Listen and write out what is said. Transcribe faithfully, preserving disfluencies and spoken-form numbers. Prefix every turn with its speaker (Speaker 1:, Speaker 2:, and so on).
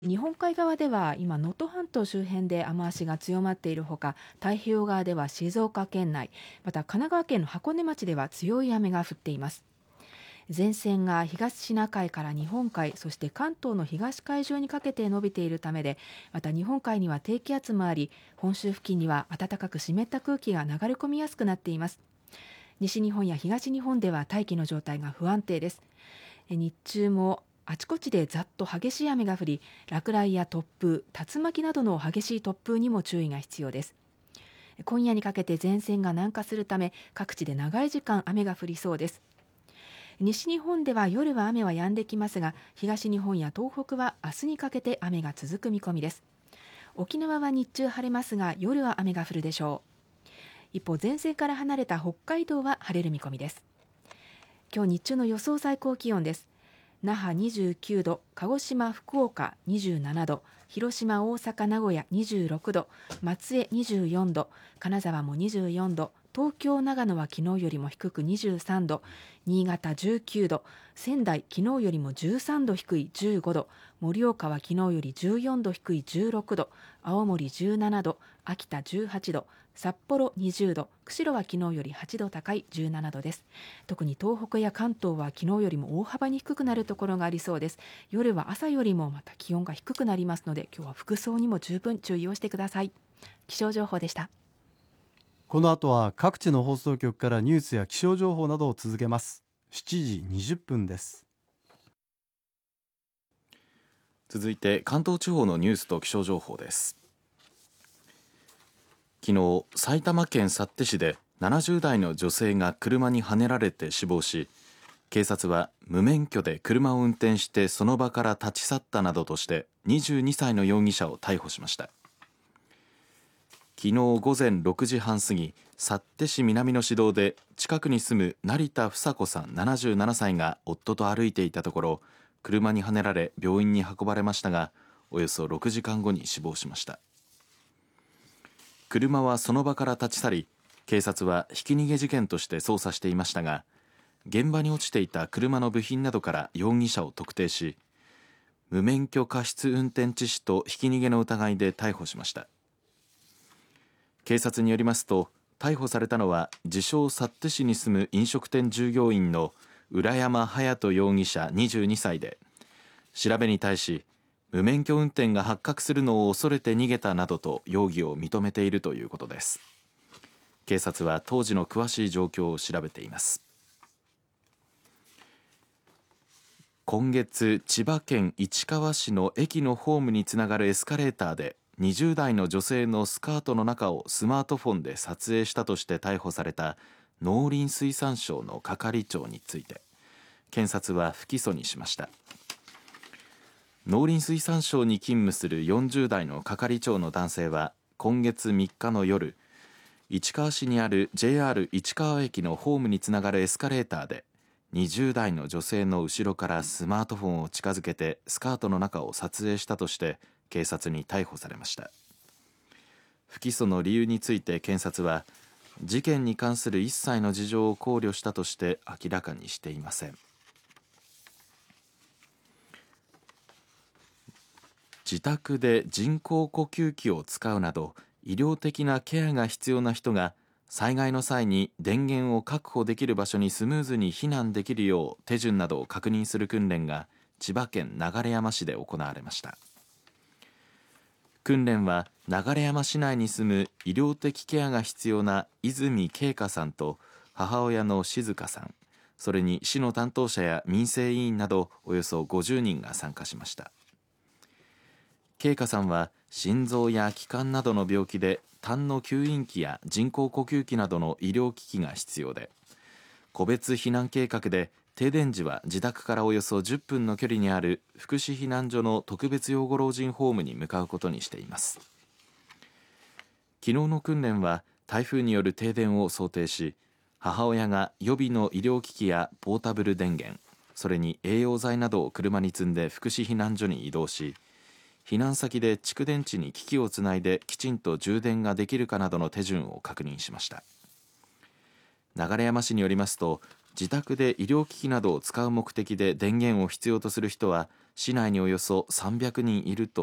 Speaker 1: 日本海側では今能登半島周辺で雨足が強まっているほか、太平洋側では静岡県内、また神奈川県の箱根町では強い雨が降っています。前線が東シナ海から日本海、そして関東の東海上にかけて伸びているためで、また日本海には低気圧もあり、本州付近には暖かく湿った空気が流れ込みやすくなっています。西日本や東日本では大気の状態が不安定です。日中もあちこちでざっと激しい雨が降り、落雷や突風、竜巻などの激しい突風にも注意が必要です。今夜にかけて前線が南下するため、各地で長い時間雨が降りそうです。西日本では夜は雨は止んできますが、東日本や東北は明日にかけて雨が続く見込みです。沖縄は日中晴れますが、夜は雨が降るでしょう。一方、前線から離れた北海道は晴れる見込みです。今日日中の予想最高気温です。那覇にじゅうきゅうど、鹿児島福岡にじゅうななど、広島大阪名古屋にじゅうろくど、松江にじゅうよんど、金沢もにじゅうよんど、東京長野は昨日よりも低くにじゅうさんど、新潟じゅうきゅうど、仙台昨日よりもじゅうさんど低いじゅうごど、盛岡は昨日よりじゅうよんど低いじゅうろくど、青森じゅうななど、秋田じゅうはちど、札幌にじゅうど、釧路は昨日よりはちど高いじゅうななどです。特に東北や関東は昨日よりも大幅に低くなるところがありそうです。夜は朝よりもまた気温が低くなりますので、今日は服装にも十分注意をしてください。気象情報でした。
Speaker 2: この後は各地の放送局からニュースや気象情報などを続けます。しちじにじゅっぷんです。
Speaker 3: 続いて関東地方のニュースと気象情報です。昨日、埼玉県幸手市でななじゅうだいの女性が車にはねられて死亡し、警察は無免許で車を運転してその場から立ち去ったなどとしてにじゅうにさいの容疑者を逮捕しました。昨日午前ろくじはん過ぎ、幸手市南の市道で近くに住む成田房子さんななじゅうななさいが夫と歩いていたところ、車にはねられ病院に運ばれましたが、およそろくじかんごに死亡しました。車はその場から立ち去り、警察はひき逃げ事件として捜査していましたが、現場に落ちていた車の部品などから容疑者を特定し、無免許過失運転致死とひき逃げの疑いで逮捕しました。警察によりますと、逮捕されたのは自称幸手市に住む飲食店従業員の浦山隼人容疑者にじゅうにさいで、調べに対し無免許運転が発覚するのを恐れて逃げたなどと容疑を認めているということです。警察は当時の詳しい状況を調べています。今月、千葉県市川市の駅のホームにつながるエスカレーターでにじゅうだいの女性のスカートの中をスマートフォンで撮影したとして逮捕された農林水産省の係長について、検察は不起訴にしました。農林水産省に勤務するよんじゅうだいの係長の男性は今月みっかの夜、市川市にある ジェイアール 市川駅のホームにつながるエスカレーターでにじゅうだいの女性の後ろからスマートフォンを近づけてスカートの中を撮影したとして警察に逮捕されました。不起訴の理由について検察は、事件に関する一切の事情を考慮したとして明らかにしていません。自宅で人工呼吸器を使うなど医療的なケアが必要な人が災害の際に電源を確保できる場所にスムーズに避難できるよう手順などを確認する訓練が千葉県流山市で行われました。訓練は流山市内に住む医療的ケアが必要な泉慶香さんと母親の静香さん、それに市の担当者や民生委員などおよそごじゅうにんが参加しました。慶香さんは心臓や気管などの病気で痰の吸引器や人工呼吸器などの医療機器が必要で、個別避難計画で停電時は自宅からおよそじゅっぷんの距離にある福祉避難所の特別養護老人ホームに向かうことにしています。昨日の訓練は台風による停電を想定し、母親が予備の医療機器やポータブル電源、それに栄養剤などを車に積んで福祉避難所に移動し、避難先で蓄電池に機器をつないできちんと充電ができるかなどの手順を確認しました。流山市によりますと、自宅で医療機器などを使う目的で電源を必要とする人は市内におよそさんびゃくにんいると